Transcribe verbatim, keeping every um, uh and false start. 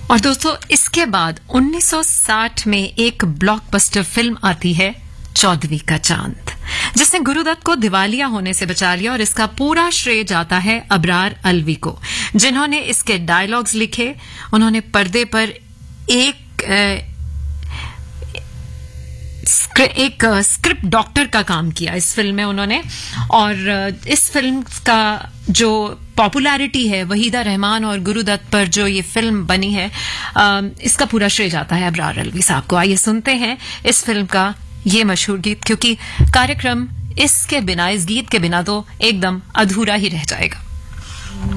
और दोस्तों इसके बाद उन्नीस सौ साठ में एक ब्लॉकबस्टर फिल्म आती है चौदहवीं का चांद, जिसने गुरुदत्त को दिवालिया होने से बचा लिया। और इसका पूरा श्रेय जाता है अबरार अलवी को, जिन्होंने इसके डायलॉग्स लिखे। उन्होंने पर्दे पर एक एक स्क्रिप्ट डॉक्टर का काम किया इस फिल्म में उन्होंने। और इस फिल्म का जो पॉपुलैरिटी है वहीदा रहमान और गुरुदत्त पर जो ये फिल्म बनी है, इसका पूरा श्रेय जाता है अबरार अलवी साहब को। आइए सुनते हैं इस फिल्म का ये मशहूर गीत, क्योंकि कार्यक्रम इसके बिना, इस गीत के बिना तो एकदम अधूरा ही रह जाएगा।